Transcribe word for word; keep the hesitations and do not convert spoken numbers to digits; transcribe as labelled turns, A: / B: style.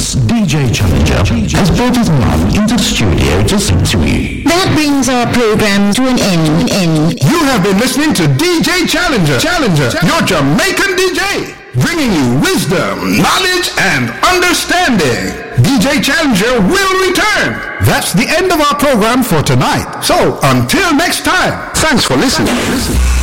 A: This D J Challenger has brought his mum into the studio to sing to you.
B: That brings our program to an end. An end.
C: You have been listening to D J Challenger, Challenger, your Jamaican D J, bringing you wisdom, knowledge, and understanding. D J Challenger will return. That's the end of our program for tonight. So, until next time, thanks for listening.